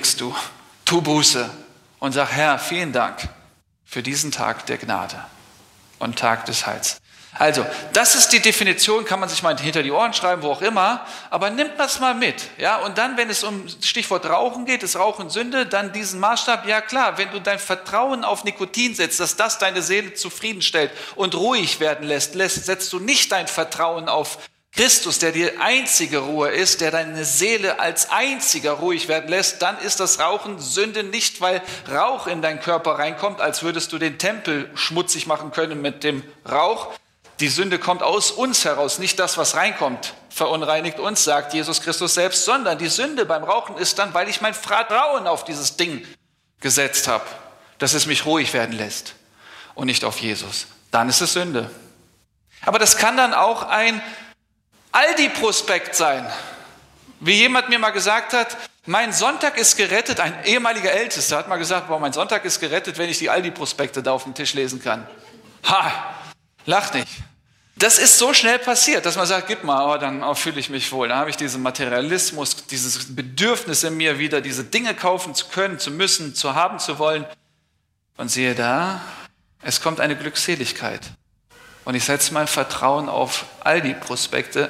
entschuldigst du, tu Buße und sag, Herr, vielen Dank für diesen Tag der Gnade und Tag des Heils. Also, das ist die Definition, kann man sich mal hinter die Ohren schreiben, wo auch immer, aber nimmt das mal mit. Ja? Und dann, wenn es um Stichwort Rauchen geht, ist Rauchen Sünde, dann diesen Maßstab, ja klar, wenn du dein Vertrauen auf Nikotin setzt, dass das deine Seele zufriedenstellt und ruhig werden lässt, setzt du nicht dein Vertrauen auf Christus, der die einzige Ruhe ist, der deine Seele als einziger ruhig werden lässt, dann ist das Rauchen Sünde nicht, weil Rauch in deinen Körper reinkommt, als würdest du den Tempel schmutzig machen können mit dem Rauch. Die Sünde kommt aus uns heraus, nicht das, was reinkommt, verunreinigt uns, sagt Jesus Christus selbst, sondern die Sünde beim Rauchen ist dann, weil ich mein Vertrauen auf dieses Ding gesetzt habe, dass es mich ruhig werden lässt und nicht auf Jesus. Dann ist es Sünde. Aber das kann dann auch ein Aldi-Prospekt sein. Wie jemand mir mal gesagt hat, mein Sonntag ist gerettet, ein ehemaliger Ältester hat mal gesagt, boah, mein Sonntag ist gerettet, wenn ich die Aldi-Prospekte da auf dem Tisch lesen kann. Ha, lach nicht. Das ist so schnell passiert, dass man sagt, gib mal, dann fühle ich mich wohl. Dann habe ich diesen Materialismus, dieses Bedürfnis in mir wieder, diese Dinge kaufen zu können, zu müssen, zu haben, zu wollen. Und siehe da, es kommt eine Glückseligkeit. Und ich setze mein Vertrauen auf Aldi-Prospekte,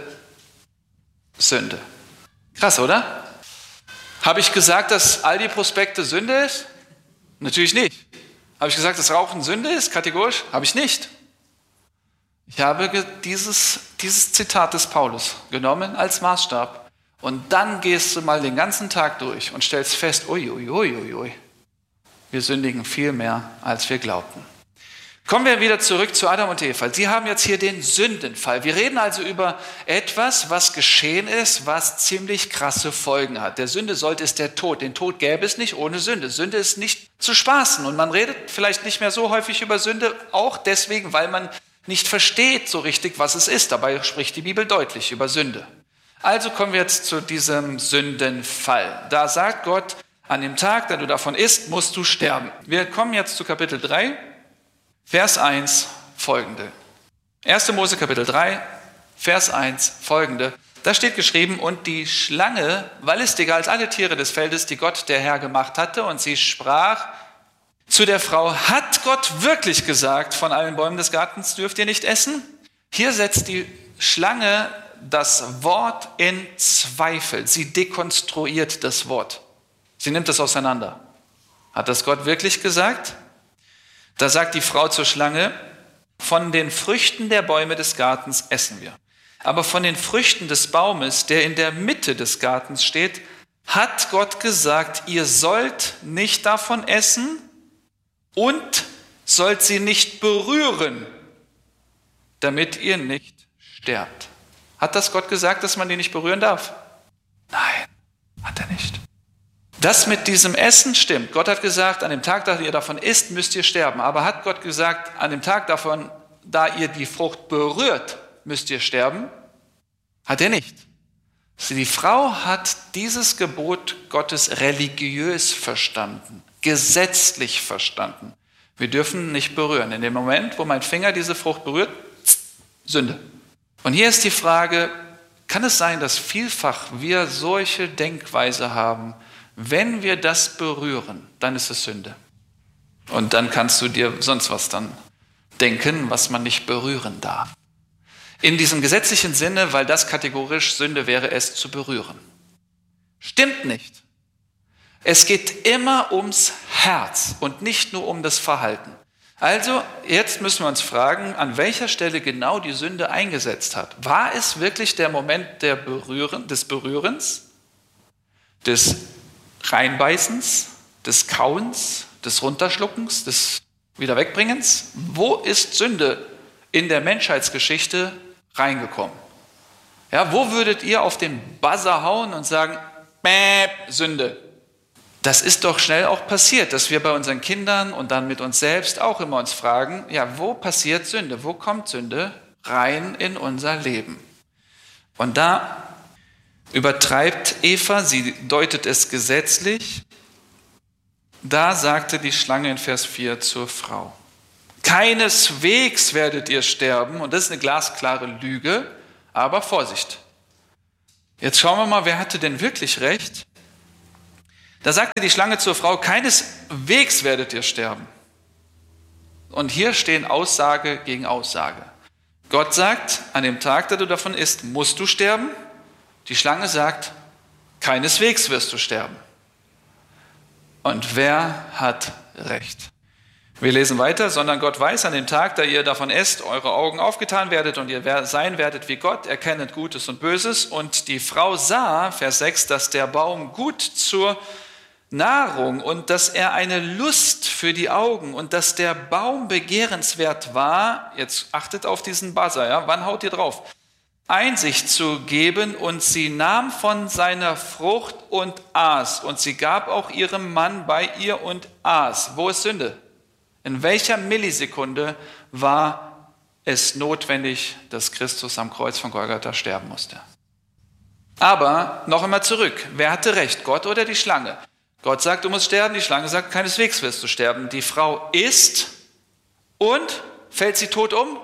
Sünde. Krass, oder? Habe ich gesagt, dass Aldi-Prospekte Sünde ist? Natürlich nicht. Habe ich gesagt, dass Rauchen Sünde ist? Kategorisch? Habe ich nicht. Ich habe dieses Zitat des Paulus genommen als Maßstab und dann gehst du mal den ganzen Tag durch und stellst fest, uiuiuiui, wir sündigen viel mehr, als wir glaubten. Kommen wir wieder zurück zu Adam und Eva. Sie haben jetzt hier den Sündenfall. Wir reden also über etwas, was geschehen ist, was ziemlich krasse Folgen hat. Der Sünde ist der Tod. Den Tod gäbe es nicht ohne Sünde. Sünde ist nicht zu spaßen. Und man redet vielleicht nicht mehr so häufig über Sünde, auch deswegen, weil man nicht versteht so richtig, was es ist. Dabei spricht die Bibel deutlich über Sünde. Also kommen wir jetzt zu diesem Sündenfall. Da sagt Gott, an dem Tag, da du davon isst, musst du sterben. Wir kommen jetzt zu Kapitel 3. Vers 1 folgende. 1. Mose Kapitel 3, Vers 1 folgende. Da steht geschrieben, und die Schlange war listiger als alle Tiere des Feldes, die Gott der Herr gemacht hatte. Und sie sprach zu der Frau, hat Gott wirklich gesagt, von allen Bäumen des Gartens dürft ihr nicht essen? Hier setzt die Schlange das Wort in Zweifel. Sie dekonstruiert das Wort. Sie nimmt es auseinander. Hat das Gott wirklich gesagt? Da sagt die Frau zur Schlange, von den Früchten der Bäume des Gartens essen wir. Aber von den Früchten des Baumes, der in der Mitte des Gartens steht, hat Gott gesagt, ihr sollt nicht davon essen und sollt sie nicht berühren, damit ihr nicht sterbt. Hat das Gott gesagt, dass man die nicht berühren darf? Nein, hat er nicht. Das mit diesem Essen stimmt. Gott hat gesagt, an dem Tag, da ihr davon isst, müsst ihr sterben. Aber hat Gott gesagt, an dem Tag davon, da ihr die Frucht berührt, müsst ihr sterben? Hat er nicht. Die Frau hat dieses Gebot Gottes religiös verstanden, gesetzlich verstanden. Wir dürfen nicht berühren. In dem Moment, wo mein Finger diese Frucht berührt, Sünde. Und hier ist die Frage, kann es sein, dass vielfach wir solche Denkweise haben, wenn wir das berühren, dann ist es Sünde. Und dann kannst du dir sonst was dann denken, was man nicht berühren darf. In diesem gesetzlichen Sinne, weil das kategorisch Sünde wäre, es zu berühren. Stimmt nicht. Es geht immer ums Herz und nicht nur um das Verhalten. Also, jetzt müssen wir uns fragen, an welcher Stelle genau die Sünde eingesetzt hat. War es wirklich der Moment des Berührens, des Reinbeißens, des Kauens, des Runterschluckens, des Wiederwegbringens? Wo ist Sünde in der Menschheitsgeschichte reingekommen? Ja, wo würdet ihr auf den Buzzer hauen und sagen, Sünde? Das ist doch schnell auch passiert, dass wir bei unseren Kindern und dann mit uns selbst auch immer uns fragen, ja, wo passiert Sünde? Wo kommt Sünde rein in unser Leben? Und da übertreibt Eva, sie deutet es gesetzlich. Da sagte die Schlange in Vers 4 zur Frau, keineswegs werdet ihr sterben. Und das ist eine glasklare Lüge, aber Vorsicht. Jetzt schauen wir mal, wer hatte denn wirklich recht? Da sagte die Schlange zur Frau, keineswegs werdet ihr sterben. Und hier stehen Aussage gegen Aussage. Gott sagt, an dem Tag, da du davon isst, musst du sterben. Die Schlange sagt, keineswegs wirst du sterben. Und wer hat recht? Wir lesen weiter, sondern Gott weiß, an dem Tag, da ihr davon esst, eure Augen aufgetan werdet und ihr sein werdet wie Gott, erkennet Gutes und Böses. Und die Frau sah, Vers 6, dass der Baum gut zur Nahrung und dass er eine Lust für die Augen und dass der Baum begehrenswert war. Jetzt achtet auf diesen Buzzer, ja? Wann haut ihr drauf? Einsicht zu geben, und sie nahm von seiner Frucht und aß. Und sie gab auch ihrem Mann bei ihr und aß. Wo ist Sünde? In welcher Millisekunde war es notwendig, dass Christus am Kreuz von Golgatha sterben musste? Aber noch einmal zurück. Wer hatte recht, Gott oder die Schlange? Gott sagt, du musst sterben. Die Schlange sagt, keineswegs wirst du sterben. Die Frau isst und fällt sie tot um?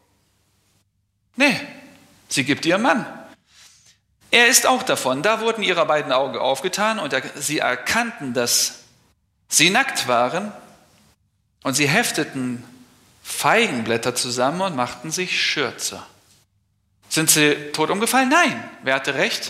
Nee, sie gibt ihrem Mann. Er isst auch davon. Da wurden ihre beiden Augen aufgetan und sie erkannten, dass sie nackt waren. Und sie hefteten Feigenblätter zusammen und machten sich Schürze. Sind sie tot umgefallen? Nein. Wer hatte recht?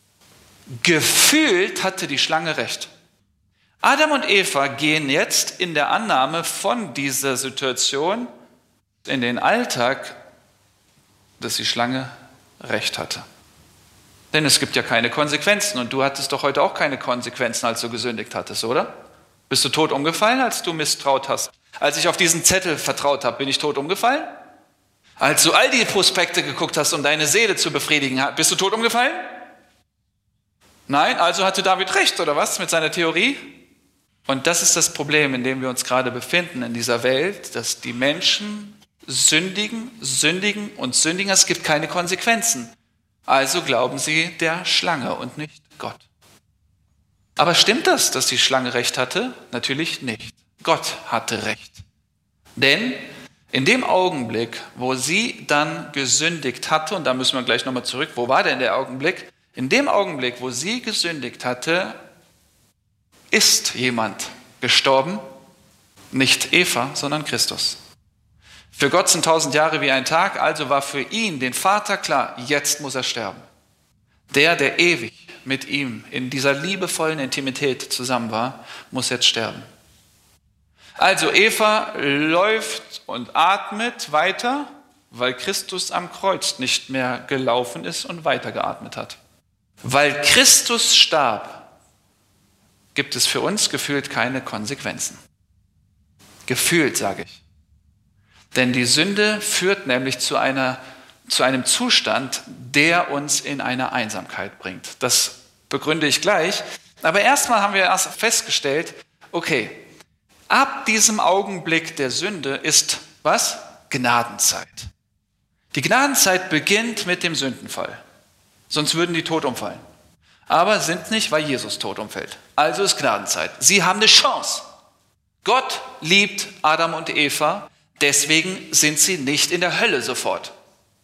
Gefühlt hatte die Schlange recht. Adam und Eva gehen jetzt in der Annahme von dieser Situation in den Alltag, dass die Schlange recht hatte. Denn es gibt ja keine Konsequenzen und du hattest doch heute auch keine Konsequenzen, als du gesündigt hattest, oder? Bist du tot umgefallen, als du misstraut hast? Als ich auf diesen Zettel vertraut habe, bin ich tot umgefallen? Als du all die Prospekte geguckt hast, um deine Seele zu befriedigen, bist du tot umgefallen? Nein, also hatte David recht, oder was, mit seiner Theorie? Und das ist das Problem, in dem wir uns gerade befinden in dieser Welt, dass die Menschen sündigen. Es gibt keine Konsequenzen. Also glauben sie der Schlange und nicht Gott. Aber stimmt das, dass die Schlange recht hatte? Natürlich nicht. Gott hatte recht. Denn in dem Augenblick, wo sie dann gesündigt hatte, und da müssen wir gleich nochmal zurück, wo war denn der Augenblick? In dem Augenblick, wo sie gesündigt hatte, ist jemand gestorben, nicht Eva, sondern Christus. Für Gott sind 1000 Jahre wie ein Tag, also war für ihn, den Vater, klar, jetzt muss er sterben. Der ewig mit ihm in dieser liebevollen Intimität zusammen war, muss jetzt sterben. Also Eva läuft und atmet weiter, weil Christus am Kreuz nicht mehr gelaufen ist und weitergeatmet hat. Weil Christus starb, gibt es für uns gefühlt keine Konsequenzen. Gefühlt, sage ich. Denn die Sünde führt nämlich zu einem Zustand, der uns in eine Einsamkeit bringt. Das begründe ich gleich. Aber erstmal haben wir erst festgestellt, okay, ab diesem Augenblick der Sünde ist was? Gnadenzeit. Die Gnadenzeit beginnt mit dem Sündenfall. Sonst würden die tot umfallen. Aber sind nicht, weil Jesus tot umfällt. Also ist Gnadenzeit. Sie haben eine Chance. Gott liebt Adam und Eva, deswegen sind sie nicht in der Hölle sofort.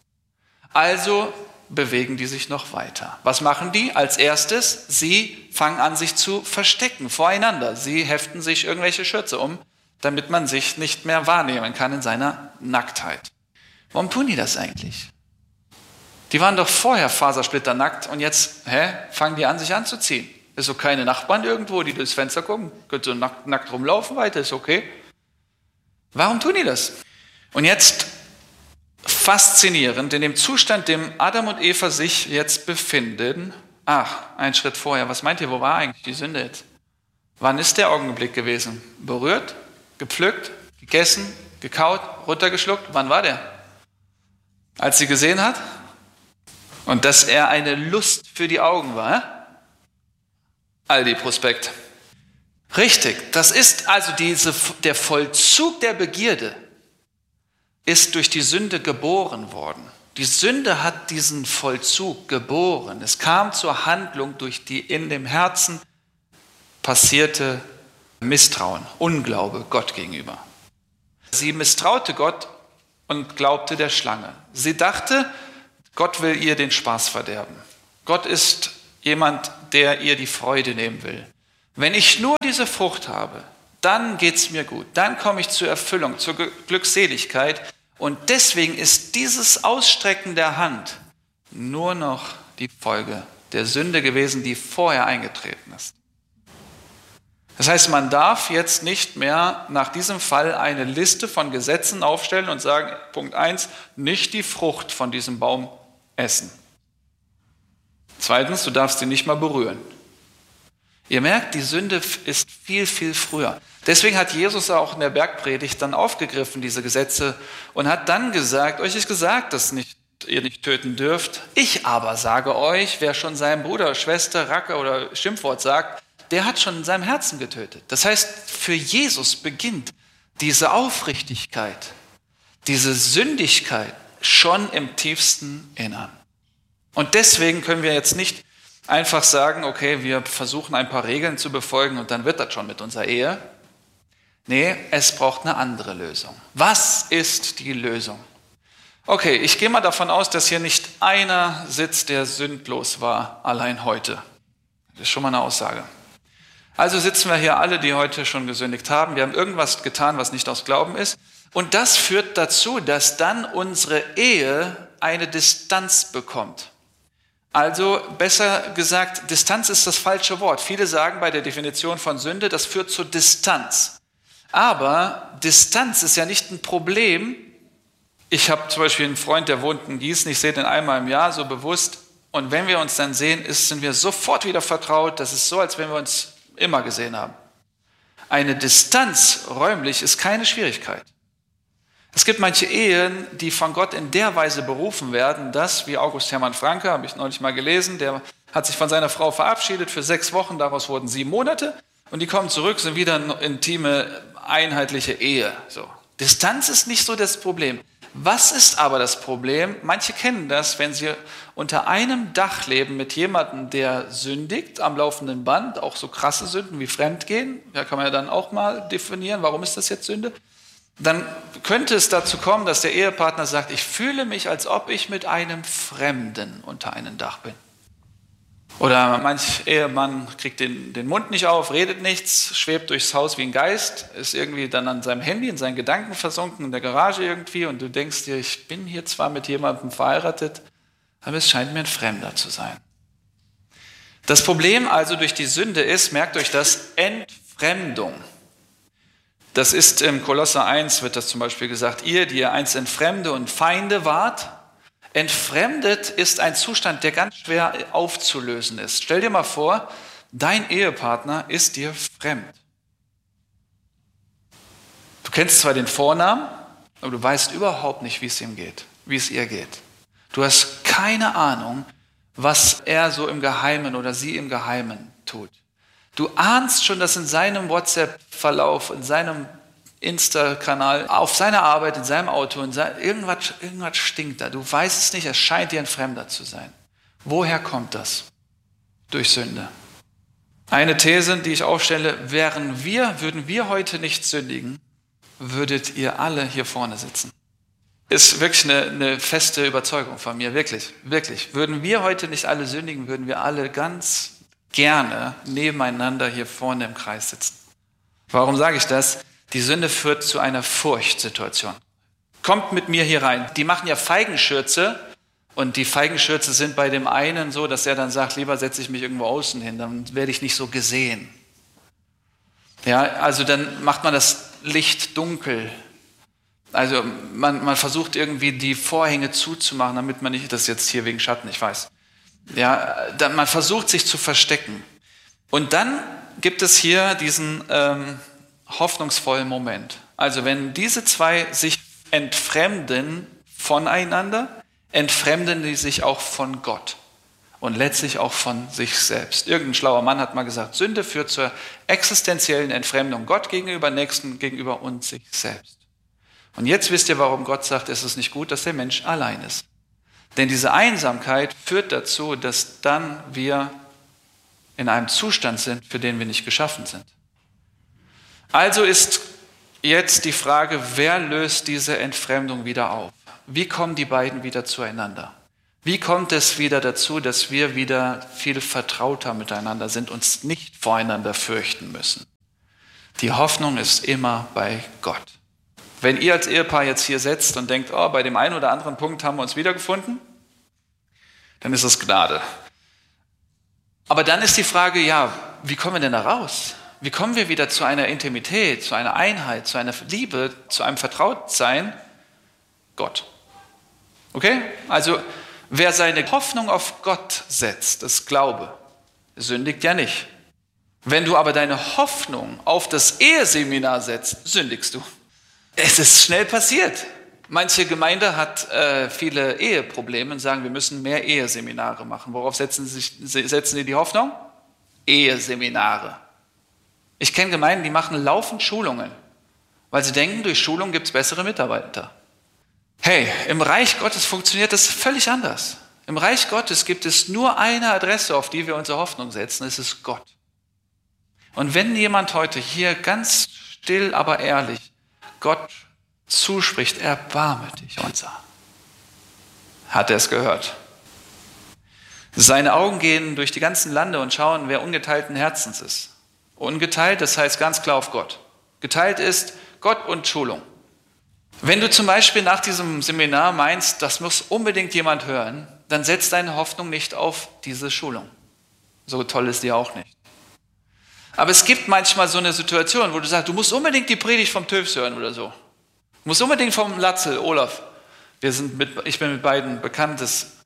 Also bewegen die sich noch weiter. Was machen die? Als erstes, sie fangen an, sich zu verstecken voreinander. Sie heften sich irgendwelche Schürze um, damit man sich nicht mehr wahrnehmen kann in seiner Nacktheit. Warum tun die das eigentlich? Die waren doch vorher fasersplitternackt und jetzt fangen die an, sich anzuziehen. Ist so keine Nachbarn irgendwo, die durchs Fenster gucken. Könnt so nackt rumlaufen weiter, ist okay. Warum tun die das? Und jetzt faszinierend, in dem Zustand, in dem Adam und Eva sich jetzt befinden. Ein Schritt vorher. Was meint ihr, wo war eigentlich die Sünde jetzt? Wann ist der Augenblick gewesen? Berührt, gepflückt, gegessen, gekaut, runtergeschluckt? Wann war der? Als sie gesehen hat? Und dass er eine Lust für die Augen war. Aldi-Prospekt. Richtig, das ist also der Vollzug der Begierde ist durch die Sünde geboren worden. Die Sünde hat diesen Vollzug geboren. Es kam zur Handlung durch die in dem Herzen passierte Misstrauen, Unglaube Gott gegenüber. Sie misstraute Gott und glaubte der Schlange. Sie dachte, Gott will ihr den Spaß verderben. Gott ist jemand, der ihr die Freude nehmen will. Wenn ich nur diese Frucht habe, dann geht es mir gut, dann komme ich zur Erfüllung, zur Glückseligkeit. Und deswegen ist dieses Ausstrecken der Hand nur noch die Folge der Sünde gewesen, die vorher eingetreten ist. Das heißt, man darf jetzt nicht mehr nach diesem Fall eine Liste von Gesetzen aufstellen und sagen, Punkt 1, nicht die Frucht von diesem Baum essen. Zweitens, du darfst sie nicht mal berühren. Ihr merkt, die Sünde ist viel, viel früher. Deswegen hat Jesus auch in der Bergpredigt dann aufgegriffen, diese Gesetze, und hat dann gesagt, euch ist gesagt, dass ihr nicht töten dürft. Ich aber sage euch, wer schon seinem Bruder, Schwester, Rache oder Schimpfwort sagt, der hat schon in seinem Herzen getötet. Das heißt, für Jesus beginnt diese Aufrichtigkeit, diese Sündigkeit schon im tiefsten Innern. Und deswegen können wir jetzt nicht einfach sagen, okay, wir versuchen ein paar Regeln zu befolgen und dann wird das schon mit unserer Ehe. Nee, es braucht eine andere Lösung. Was ist die Lösung? Okay, ich gehe mal davon aus, dass hier nicht einer sitzt, der sündlos war, allein heute. Das ist schon mal eine Aussage. Also sitzen wir hier alle, die heute schon gesündigt haben. Wir haben irgendwas getan, was nicht aus Glauben ist. Und das führt dazu, dass dann unsere Ehe eine Distanz bekommt. Also besser gesagt, Distanz ist das falsche Wort. Viele sagen bei der Definition von Sünde, das führt zur Distanz. Aber Distanz ist ja nicht ein Problem. Ich habe zum Beispiel einen Freund, der wohnt in Gießen. Ich sehe den einmal im Jahr so bewusst. Und wenn wir uns dann sehen, sind wir sofort wieder vertraut. Das ist so, als wenn wir uns immer gesehen haben. Eine Distanz räumlich ist keine Schwierigkeit. Es gibt manche Ehen, die von Gott in der Weise berufen werden, dass, wie August Hermann Franke, habe ich neulich mal gelesen, der hat sich von seiner Frau verabschiedet für 6 Wochen, daraus wurden 7 Monate und die kommen zurück, sind wieder eine intime, einheitliche Ehe. So. Distanz ist nicht so das Problem. Was ist aber das Problem? Manche kennen das, wenn sie unter einem Dach leben mit jemandem, der sündigt am laufenden Band, auch so krasse Sünden wie Fremdgehen, da kann man ja dann auch mal definieren, warum ist das jetzt Sünde? Dann könnte es dazu kommen, dass der Ehepartner sagt, ich fühle mich, als ob ich mit einem Fremden unter einem Dach bin. Oder manch Ehemann kriegt den Mund nicht auf, redet nichts, schwebt durchs Haus wie ein Geist, ist irgendwie dann an seinem Handy, in seinen Gedanken versunken, in der Garage irgendwie und du denkst dir, ich bin hier zwar mit jemandem verheiratet, aber es scheint mir ein Fremder zu sein. Das Problem also durch die Sünde ist, merkt euch das, Entfremdung. Das ist im Kolosser 1, wird das zum Beispiel gesagt, ihr, die ihr einst Entfremde und Feinde wart. Entfremdet ist ein Zustand, der ganz schwer aufzulösen ist. Stell dir mal vor, dein Ehepartner ist dir fremd. Du kennst zwar den Vornamen, aber du weißt überhaupt nicht, wie es ihm geht, wie es ihr geht. Du hast keine Ahnung, was er so im Geheimen oder sie im Geheimen tut. Du ahnst schon, dass in seinem WhatsApp-Verlauf, in seinem Insta-Kanal, auf seiner Arbeit, in seinem Auto, irgendwas stinkt da. Du weißt es nicht, es scheint dir ein Fremder zu sein. Woher kommt das? Durch Sünde. Eine These, die ich aufstelle, würden wir heute nicht sündigen, würdet ihr alle hier vorne sitzen. Ist wirklich eine feste Überzeugung von mir, wirklich, wirklich. Würden wir heute nicht alle sündigen, würden wir alle ganz gerne nebeneinander hier vorne im Kreis sitzen. Warum sage ich das? Die Sünde führt zu einer Furchtsituation. Kommt mit mir hier rein. Die machen ja Feigenschürze und die Feigenschürze sind bei dem einen so, dass er dann sagt, lieber setze ich mich irgendwo außen hin, dann werde ich nicht so gesehen. Ja, also dann macht man das Licht dunkel. Also man versucht irgendwie die Vorhänge zuzumachen, damit man nicht, das ist jetzt hier wegen Schatten, ich weiß. Ja, man versucht sich zu verstecken. Und dann gibt es hier diesen hoffnungsvollen Moment. Also wenn diese zwei sich entfremden voneinander, entfremden die sich auch von Gott und letztlich auch von sich selbst. Irgendein schlauer Mann hat mal gesagt, Sünde führt zur existenziellen Entfremdung Gott gegenüber, Nächsten gegenüber und sich selbst. Und jetzt wisst ihr, warum Gott sagt, es ist nicht gut, dass der Mensch allein ist. Denn diese Einsamkeit führt dazu, dass dann wir in einem Zustand sind, für den wir nicht geschaffen sind. Also ist jetzt die Frage, wer löst diese Entfremdung wieder auf? Wie kommen die beiden wieder zueinander? Wie kommt es wieder dazu, dass wir wieder viel vertrauter miteinander sind, uns nicht voreinander fürchten müssen? Die Hoffnung ist immer bei Gott. Wenn ihr als Ehepaar jetzt hier sitzt und denkt, oh, bei dem einen oder anderen Punkt haben wir uns wiedergefunden, dann ist es Gnade. Aber dann ist die Frage, ja, wie kommen wir denn da raus? Wie kommen wir wieder zu einer Intimität, zu einer Einheit, zu einer Liebe, zu einem Vertrautsein? Gott. Okay? Also, wer seine Hoffnung auf Gott setzt, das Glaube, sündigt ja nicht. Wenn du aber deine Hoffnung auf das Eheseminar setzt, sündigst du. Es ist schnell passiert. Manche Gemeinde hat viele Eheprobleme und sagen, wir müssen mehr Eheseminare machen. Worauf setzen die Hoffnung? Eheseminare. Ich kenne Gemeinden, die machen laufend Schulungen, weil sie denken, durch Schulung gibt es bessere Mitarbeiter. Hey, im Reich Gottes funktioniert das völlig anders. Im Reich Gottes gibt es nur eine Adresse, auf die wir unsere Hoffnung setzen, es ist Gott. Und wenn jemand heute hier ganz still, aber ehrlich Gott zuspricht, erbarme dich unser, hat er es gehört. Seine Augen gehen durch die ganzen Lande und schauen, wer ungeteilten Herzens ist. Ungeteilt, das heißt ganz klar auf Gott. Geteilt ist Gott und Schulung. Wenn du zum Beispiel nach diesem Seminar meinst, das muss unbedingt jemand hören, dann setz deine Hoffnung nicht auf diese Schulung. So toll ist die auch nicht. Aber es gibt manchmal so eine Situation, wo du sagst, du musst unbedingt die Predigt vom Töfs hören oder so. Du musst unbedingt vom Latzel, Olaf. Ich bin mit beiden bekannt.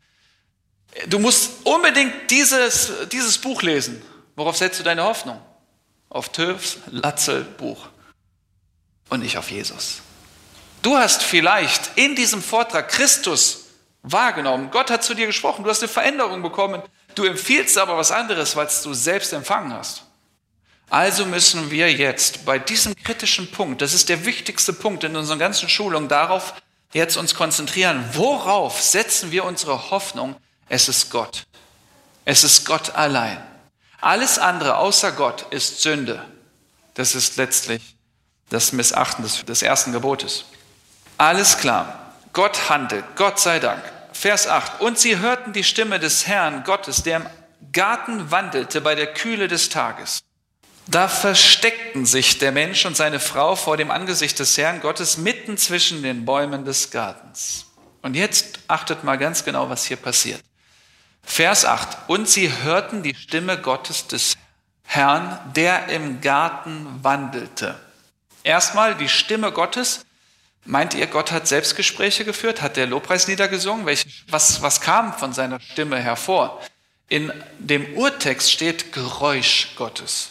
Du musst unbedingt dieses Buch lesen. Worauf setzt du deine Hoffnung? Auf Töfs, Latzel, Buch. Und nicht auf Jesus. Du hast vielleicht in diesem Vortrag Christus wahrgenommen. Gott hat zu dir gesprochen. Du hast eine Veränderung bekommen. Du empfiehlst aber was anderes, weil du selbst empfangen hast. Also müssen wir jetzt bei diesem kritischen Punkt, das ist der wichtigste Punkt in unserer ganzen Schulung, darauf jetzt uns konzentrieren. Worauf setzen wir unsere Hoffnung? Es ist Gott. Es ist Gott allein. Alles andere außer Gott ist Sünde. Das ist letztlich das Missachten des ersten Gebotes. Alles klar. Gott handelt. Gott sei Dank. Vers 8. Und sie hörten die Stimme des Herrn Gottes, der im Garten wandelte bei der Kühle des Tages. Da versteckten sich der Mensch und seine Frau vor dem Angesicht des Herrn Gottes mitten zwischen den Bäumen des Gartens. Und jetzt achtet mal ganz genau, was hier passiert. Vers 8. Und sie hörten die Stimme Gottes des Herrn, der im Garten wandelte. Erstmal die Stimme Gottes. Meint ihr, Gott hat Selbstgespräche geführt? Hat der Lobpreislieder gesungen? Was kam von seiner Stimme hervor? In dem Urtext steht Geräusch Gottes.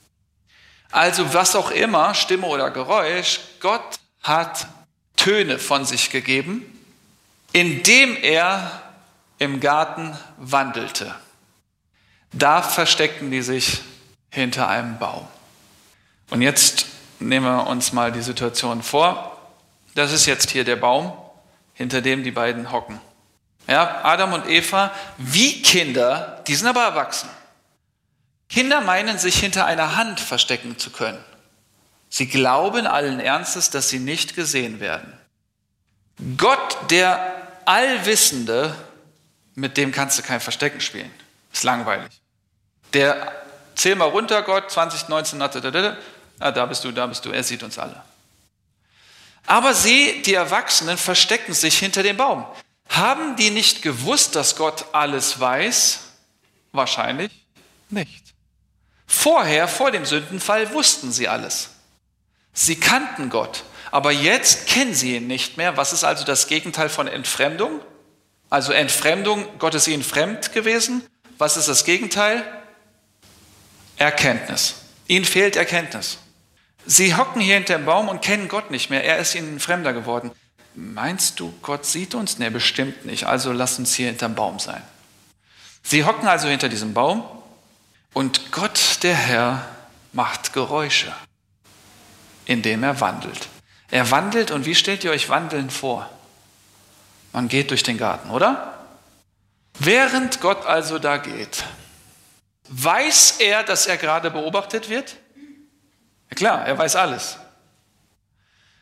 Also was auch immer, Stimme oder Geräusch, Gott hat Töne von sich gegeben, indem er im Garten wandelte. Da versteckten die sich hinter einem Baum. Und jetzt nehmen wir uns mal die Situation vor. Das ist jetzt hier der Baum, hinter dem die beiden hocken. Ja, Adam und Eva, wie Kinder, die sind aber erwachsen. Kinder meinen, sich hinter einer Hand verstecken zu können. Sie glauben allen Ernstes, dass sie nicht gesehen werden. Gott, der Allwissende, mit dem kannst du kein Verstecken spielen. Ist langweilig. Zähl mal runter, Gott, 2019, da bist du, er sieht uns alle. Aber sie, die Erwachsenen, verstecken sich hinter dem Baum. Haben die nicht gewusst, dass Gott alles weiß? Wahrscheinlich nicht. Vorher, vor dem Sündenfall, wussten sie alles. Sie kannten Gott, aber jetzt kennen sie ihn nicht mehr. Was ist also das Gegenteil von Entfremdung? Also Entfremdung, Gott ist ihnen fremd gewesen. Was ist das Gegenteil? Erkenntnis. Ihnen fehlt Erkenntnis. Sie hocken hier hinter dem Baum und kennen Gott nicht mehr. Er ist ihnen fremder geworden. Meinst du, Gott sieht uns? Nee, bestimmt nicht. Also lass uns hier hinterm Baum sein. Sie hocken also hinter diesem Baum und Gott, der Herr, macht Geräusche, indem er wandelt. Er wandelt und wie stellt ihr euch Wandeln vor? Man geht durch den Garten, oder? Während Gott also da geht, weiß er, dass er gerade beobachtet wird? Ja klar, er weiß alles.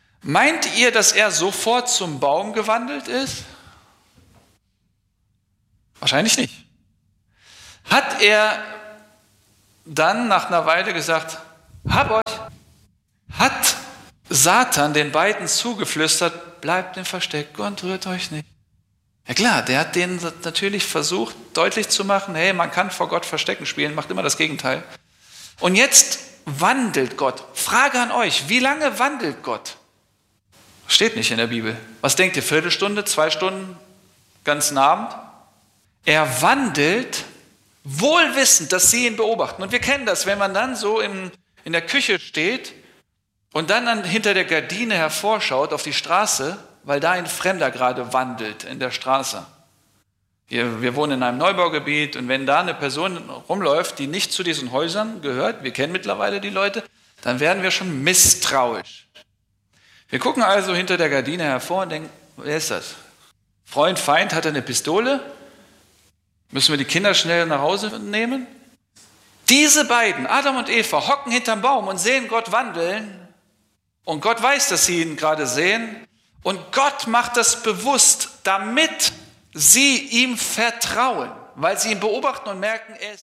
Meint ihr, dass er sofort zum Baum gewandelt ist? Wahrscheinlich nicht. Hat er dann nach einer Weile gesagt, hab euch, hat Satan den beiden zugeflüstert, bleibt im Versteck und rührt euch nicht. Ja klar, der hat denen natürlich versucht, deutlich zu machen, hey, man kann vor Gott Verstecken spielen, macht immer das Gegenteil. Und jetzt wandelt Gott. Frage an euch, wie lange wandelt Gott? Steht nicht in der Bibel. Was denkt ihr, Viertelstunde, 2 Stunden, ganzen Abend? Er wandelt, wohl wissend, dass sie ihn beobachten. Und wir kennen das, wenn man dann so in der Küche steht und dann hinter der Gardine hervorschaut auf die Straße, weil da ein Fremder gerade wandelt in der Straße. Wir wohnen in einem Neubaugebiet und wenn da eine Person rumläuft, die nicht zu diesen Häusern gehört, wir kennen mittlerweile die Leute, dann werden wir schon misstrauisch. Wir gucken also hinter der Gardine hervor und denken, wer ist das? Freund, Feind, hat er eine Pistole? Müssen wir die Kinder schnell nach Hause nehmen? Diese beiden, Adam und Eva, hocken hinterm Baum und sehen Gott wandeln. Und Gott weiß, dass sie ihn gerade sehen. Und Gott macht das bewusst, damit sie ihm vertrauen, weil sie ihn beobachten und merken, er ist.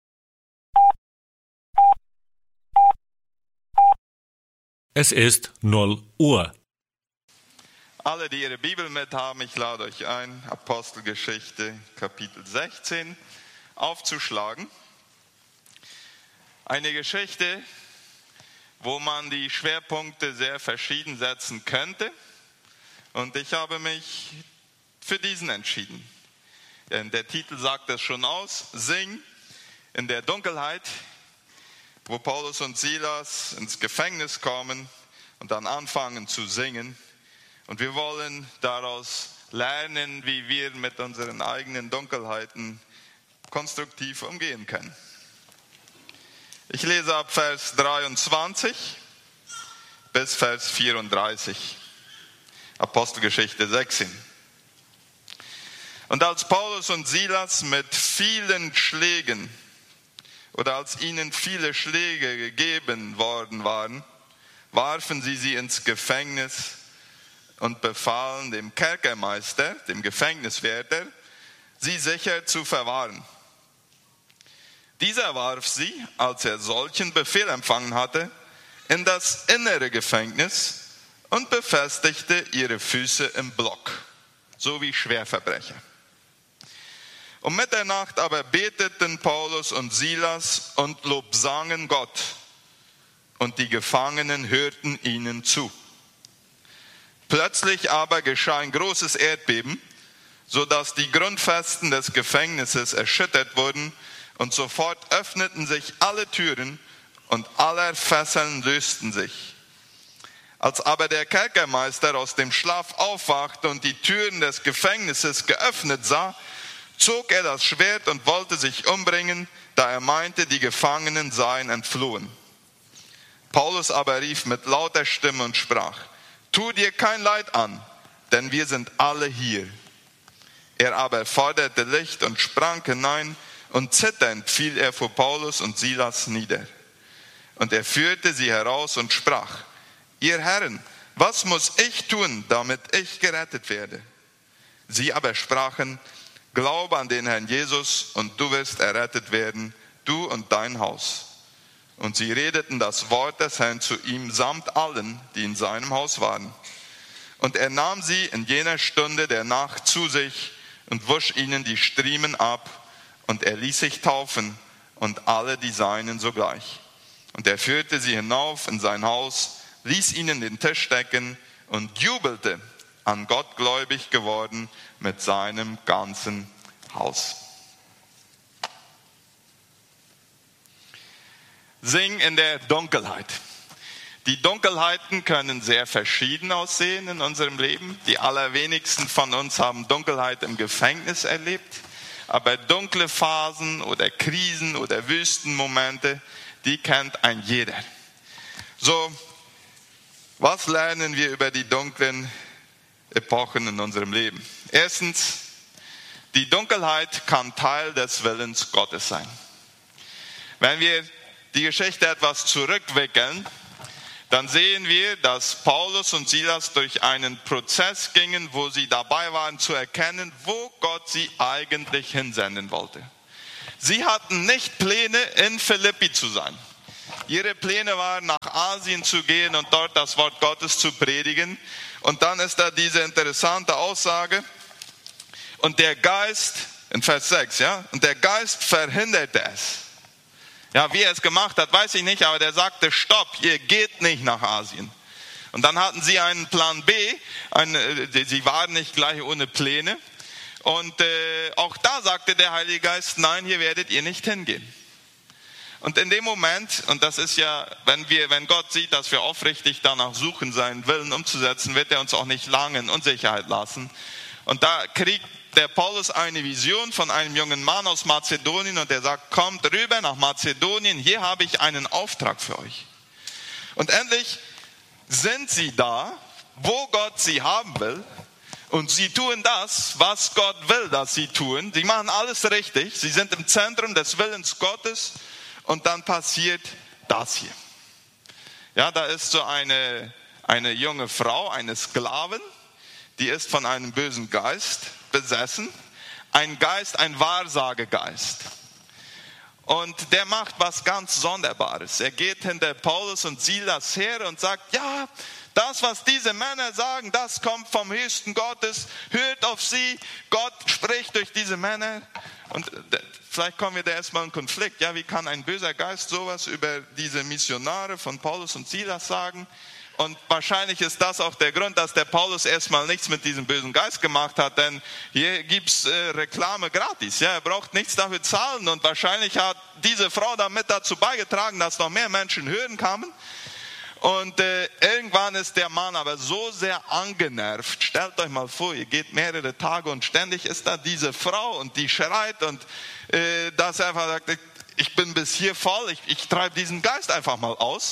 Es ist 0 Uhr. Alle, die ihre Bibel mit haben, ich lade euch ein, Apostelgeschichte Kapitel 16 aufzuschlagen. Eine Geschichte, wo man die Schwerpunkte sehr verschieden setzen könnte. Und ich habe mich für diesen entschieden. Denn der Titel sagt es schon aus, Sing in der Dunkelheit, wo Paulus und Silas ins Gefängnis kommen und dann anfangen zu singen. Und wir wollen daraus lernen, wie wir mit unseren eigenen Dunkelheiten konstruktiv umgehen können. Ich lese ab Vers 23 bis Vers 34. Apostelgeschichte 16. Und als Paulus und Silas mit vielen Schlägen oder als ihnen viele Schläge gegeben worden waren, warfen sie ins Gefängnis und befahlen dem Kerkermeister, dem Gefängniswärter, sie sicher zu verwahren. Dieser warf sie, als er solchen Befehl empfangen hatte, in das innere Gefängnis und befestigte ihre Füße im Block, so wie Schwerverbrecher. Um Mitternacht aber beteten Paulus und Silas und lobsangen Gott, und die Gefangenen hörten ihnen zu. Plötzlich aber geschah ein großes Erdbeben, so dass die Grundfesten des Gefängnisses erschüttert wurden, und sofort öffneten sich alle Türen und aller Fesseln lösten sich. Als aber der Kerkermeister aus dem Schlaf aufwachte und die Türen des Gefängnisses geöffnet sah, zog er das Schwert und wollte sich umbringen, da er meinte, die Gefangenen seien entflohen. Paulus aber rief mit lauter Stimme und sprach: Tu dir kein Leid an, denn wir sind alle hier. Er aber forderte Licht und sprang hinein, und zitternd fiel er vor Paulus und Silas nieder. Und er führte sie heraus und sprach: Ihr Herren, was muss ich tun, damit ich gerettet werde? Sie aber sprachen: Glaube an den Herrn Jesus, und du wirst errettet werden, du und dein Haus. Und sie redeten das Wort des Herrn zu ihm samt allen, die in seinem Haus waren. Und er nahm sie in jener Stunde der Nacht zu sich und wusch ihnen die Striemen ab, und er ließ sich taufen und alle die Seinen sogleich. Und er führte sie hinauf in sein Haus, ließ ihnen den Tisch decken und jubelte, an Gott gläubig geworden mit seinem ganzen Haus. Sing in der Dunkelheit. Die Dunkelheiten können sehr verschieden aussehen in unserem Leben. Die allerwenigsten von uns haben Dunkelheit im Gefängnis erlebt. Aber dunkle Phasen oder Krisen oder Wüstenmomente, die kennt ein jeder. So, was lernen wir über die dunklen Epochen in unserem Leben? Erstens, die Dunkelheit kann Teil des Willens Gottes sein. Wenn wir die Geschichte etwas zurückwickeln, dann sehen wir, dass Paulus und Silas durch einen Prozess gingen, wo sie dabei waren zu erkennen, wo Gott sie eigentlich hinsenden wollte. Sie hatten nicht Pläne, in Philippi zu sein. Ihre Pläne waren, nach Asien zu gehen und dort das Wort Gottes zu predigen. Und dann ist da diese interessante Aussage. Und der Geist, in Vers 6, ja, und der Geist verhinderte es. Ja, wie er es gemacht hat, weiß ich nicht, aber der sagte, stopp, ihr geht nicht nach Asien. Und dann hatten sie einen Plan B, sie waren nicht gleich ohne Pläne. Und auch da sagte der Heilige Geist, nein, hier werdet ihr nicht hingehen. Und in dem Moment, und das ist ja, wenn Gott sieht, dass wir aufrichtig danach suchen, seinen Willen umzusetzen, wird er uns auch nicht lange in Unsicherheit lassen. Und da kriegt der Paulus eine Vision von einem jungen Mann aus Mazedonien und der sagt, kommt rüber nach Mazedonien, hier habe ich einen Auftrag für euch. Und endlich sind sie da, wo Gott sie haben will, und sie tun das, was Gott will, dass sie tun. Sie machen alles richtig, sie sind im Zentrum des Willens Gottes und dann passiert das hier. Ja, da ist so eine junge Frau, eine Sklavin, die ist von einem bösen Geist besessen. Ein Geist, ein Wahrsagegeist. Und der macht was ganz Sonderbares. Er geht hinter Paulus und Silas her und sagt, ja, das, was diese Männer sagen, das kommt vom höchsten Gottes. Hört auf sie. Gott spricht durch diese Männer. Und vielleicht kommen wir da erstmal in Konflikt. Ja, wie kann ein böser Geist sowas über diese Missionare von Paulus und Silas sagen? Und wahrscheinlich ist das auch der Grund, dass der Paulus erstmal nichts mit diesem bösen Geist gemacht hat, denn hier gibt's Reklame gratis. Ja, er braucht nichts dafür zahlen und wahrscheinlich hat diese Frau damit dazu beigetragen, dass noch mehr Menschen hören kamen. Und irgendwann ist der Mann aber so sehr angenervt. Stellt euch mal vor, ihr geht mehrere Tage und ständig ist da diese Frau und die schreit und dass er einfach sagt, ich bin bis hier voll, ich treibe diesen Geist einfach mal aus.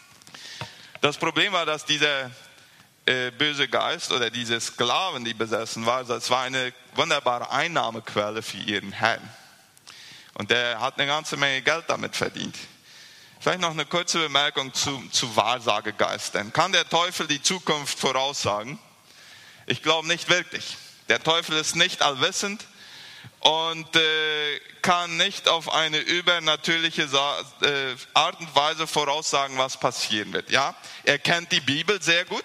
Das Problem war, dass dieser böse Geist oder diese Sklaven, die besessen war, das war eine wunderbare Einnahmequelle für ihren Herrn. Und der hat eine ganze Menge Geld damit verdient. Vielleicht noch eine kurze Bemerkung zu Wahrsagegeistern. Kann der Teufel die Zukunft voraussagen? Ich glaube nicht wirklich. Der Teufel ist nicht allwissend und kann nicht auf eine übernatürliche Art und Weise voraussagen, was passieren wird. Ja, er kennt die Bibel sehr gut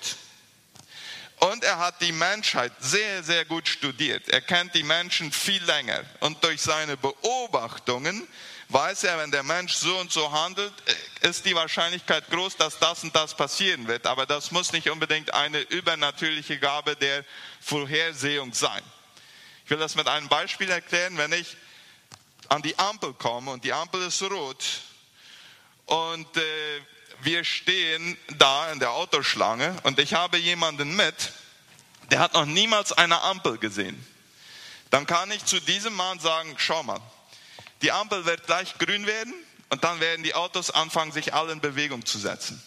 und er hat die Menschheit sehr, sehr gut studiert. Er kennt die Menschen viel länger und durch seine Beobachtungen weiß er, wenn der Mensch so und so handelt, ist die Wahrscheinlichkeit groß, dass das und das passieren wird. Aber das muss nicht unbedingt eine übernatürliche Gabe der Vorhersehung sein. Ich will das mit einem Beispiel erklären. Wenn ich an die Ampel komme und die Ampel ist rot und wir stehen da in der Autoschlange und ich habe jemanden mit, der hat noch niemals eine Ampel gesehen, dann kann ich zu diesem Mann sagen, schau mal, die Ampel wird gleich grün werden und dann werden die Autos anfangen, sich alle in Bewegung zu setzen.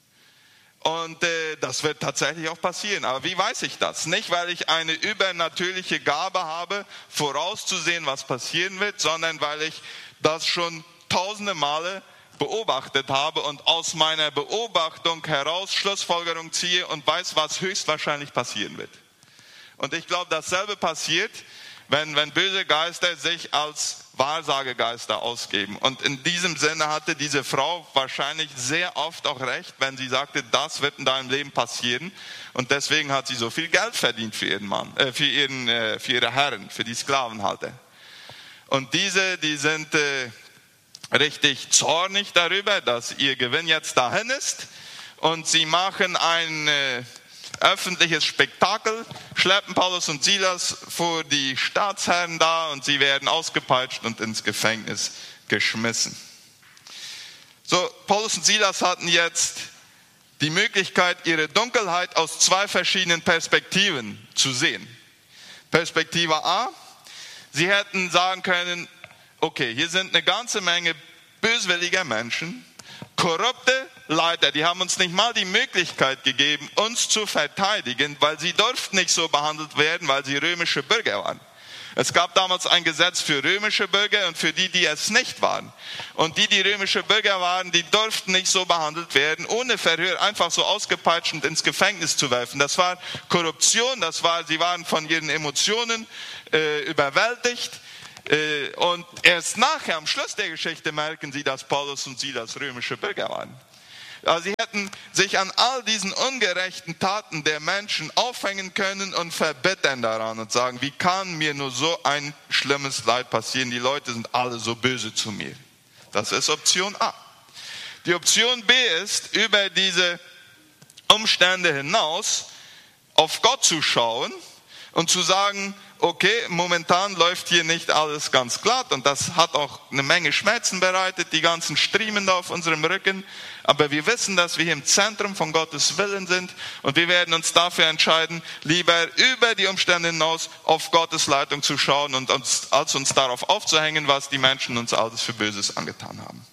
Und das wird tatsächlich auch passieren. Aber wie weiß ich das? Nicht, weil ich eine übernatürliche Gabe habe, vorauszusehen, was passieren wird, sondern weil ich das schon tausende Male beobachtet habe und aus meiner Beobachtung heraus Schlussfolgerung ziehe und weiß, was höchstwahrscheinlich passieren wird. Und ich glaube, dasselbe passiert, wenn böse Geister sich als Wahrsagegeister ausgeben. Und in diesem Sinne hatte diese Frau wahrscheinlich sehr oft auch recht, wenn sie sagte, das wird in deinem Leben passieren. Und deswegen hat sie so viel Geld verdient für ihren Mann, für ihre Herren, für die Sklavenhalter. Und die sind richtig zornig darüber, dass ihr Gewinn jetzt dahin ist. Und sie machen ein öffentliches Spektakel, schleppen Paulus und Silas vor die Staatsherren da und sie werden ausgepeitscht und ins Gefängnis geschmissen. So, Paulus und Silas hatten jetzt die Möglichkeit, ihre Dunkelheit aus zwei verschiedenen Perspektiven zu sehen. Perspektive A, sie hätten sagen können, okay, hier sind eine ganze Menge böswilliger Menschen, korrupte Leiter, die haben uns nicht mal die Möglichkeit gegeben, uns zu verteidigen, weil sie durften nicht so behandelt werden, weil sie römische Bürger waren. Es gab damals ein Gesetz für römische Bürger und für die, die es nicht waren. Und die römische Bürger waren, die durften nicht so behandelt werden, ohne Verhör einfach so ausgepeitscht und ins Gefängnis zu werfen. Das war Korruption, sie waren von ihren Emotionen überwältigt. Und erst nachher, am Schluss der Geschichte, merken sie, dass Paulus und Silas römische Bürger waren. Also sie hätten sich an all diesen ungerechten Taten der Menschen aufhängen können und verbittern daran und sagen, wie kann mir nur so ein schlimmes Leid passieren? Die Leute sind alle so böse zu mir. Das ist Option A. Die Option B ist, über diese Umstände hinaus auf Gott zu schauen und zu sagen, okay, momentan läuft hier nicht alles ganz glatt und das hat auch eine Menge Schmerzen bereitet, die ganzen Striemen da auf unserem Rücken. Aber wir wissen, dass wir hier im Zentrum von Gottes Willen sind und wir werden uns dafür entscheiden, lieber über die Umstände hinaus auf Gottes Leitung zu schauen und als uns darauf aufzuhängen, was die Menschen uns alles für Böses angetan haben.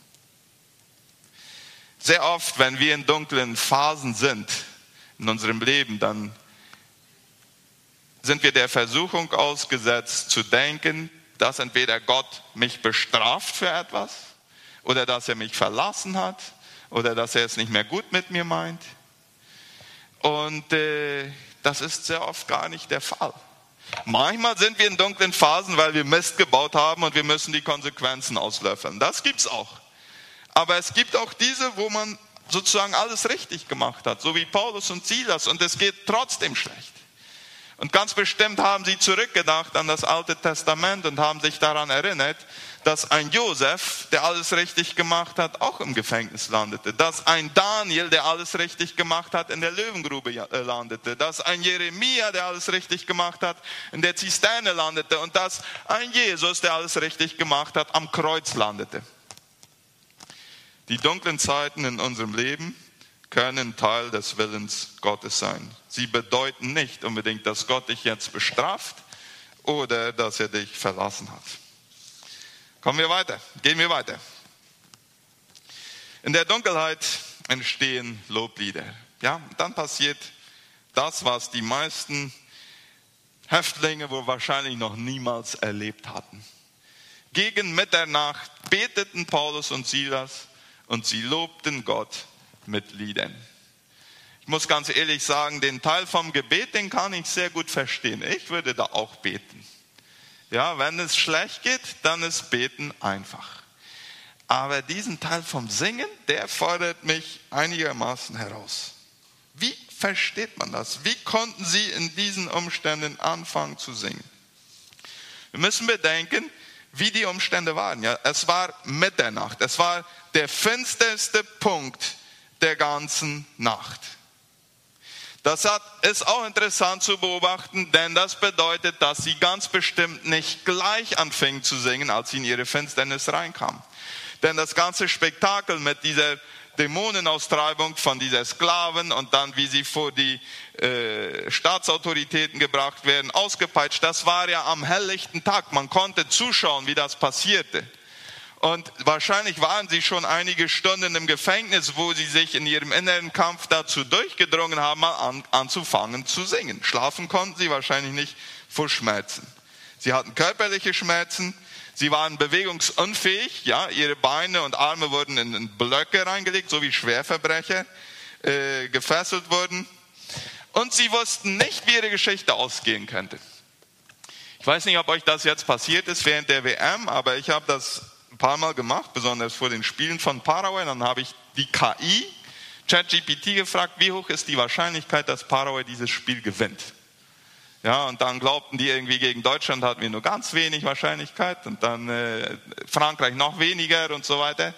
Sehr oft, wenn wir in dunklen Phasen sind in unserem Leben, dann sind wir der Versuchung ausgesetzt zu denken, dass entweder Gott mich bestraft für etwas oder dass er mich verlassen hat oder dass er es nicht mehr gut mit mir meint. Und das ist sehr oft gar nicht der Fall. Manchmal sind wir in dunklen Phasen, weil wir Mist gebaut haben und wir müssen die Konsequenzen auslöffeln. Das gibt's auch. Aber es gibt auch diese, wo man sozusagen alles richtig gemacht hat, so wie Paulus und Silas, und es geht trotzdem schlecht. Und ganz bestimmt haben sie zurückgedacht an das Alte Testament und haben sich daran erinnert, dass ein Josef, der alles richtig gemacht hat, auch im Gefängnis landete. Dass ein Daniel, der alles richtig gemacht hat, in der Löwengrube landete. Dass ein Jeremia, der alles richtig gemacht hat, in der Zisterne landete. Und dass ein Jesus, der alles richtig gemacht hat, am Kreuz landete. Die dunklen Zeiten in unserem Leben können Teil des Willens Gottes sein. Sie bedeuten nicht unbedingt, dass Gott dich jetzt bestraft oder dass er dich verlassen hat. Kommen wir weiter, gehen wir weiter. In der Dunkelheit entstehen Loblieder. Ja, dann passiert das, was die meisten Häftlinge wohl wahrscheinlich noch niemals erlebt hatten. Gegen Mitternacht beteten Paulus und Silas und sie lobten Gott mit Liedern. Ich muss ganz ehrlich sagen, den Teil vom Gebet, den kann ich sehr gut verstehen. Ich würde da auch beten. Ja, wenn es schlecht geht, dann ist Beten einfach. Aber diesen Teil vom Singen, der fordert mich einigermaßen heraus. Wie versteht man das? Wie konnten sie in diesen Umständen anfangen zu singen? Wir müssen bedenken, wie die Umstände waren. Ja, es war Mitternacht. Es war der finsterste Punkt der ganzen Nacht. Das ist auch interessant zu beobachten, denn das bedeutet, dass sie ganz bestimmt nicht gleich anfingen zu singen, als sie in ihre Finsternis reinkamen. Denn das ganze Spektakel mit dieser Dämonenaustreibung von dieser Sklaven und dann, wie sie vor die Staatsautoritäten gebracht werden, ausgepeitscht, das war ja am helllichten Tag. Man konnte zuschauen, wie das passierte. Und wahrscheinlich waren sie schon einige Stunden im Gefängnis, wo sie sich in ihrem inneren Kampf dazu durchgedrungen haben, mal anzufangen zu singen. Schlafen konnten sie wahrscheinlich nicht vor Schmerzen. Sie hatten körperliche Schmerzen, sie waren bewegungsunfähig, ja, ihre Beine und Arme wurden in Blöcke reingelegt, so wie Schwerverbrecher gefesselt wurden. Und sie wussten nicht, wie ihre Geschichte ausgehen könnte. Ich weiß nicht, ob euch das jetzt passiert ist während der WM, aber ich habe das ein paar Mal gemacht, besonders vor den Spielen von Paraguay. Dann habe ich die KI, ChatGPT, gefragt, wie hoch ist die Wahrscheinlichkeit, dass Paraguay dieses Spiel gewinnt. Ja, und dann glaubten die irgendwie, gegen Deutschland hatten wir nur ganz wenig Wahrscheinlichkeit und dann Frankreich noch weniger und so weiter.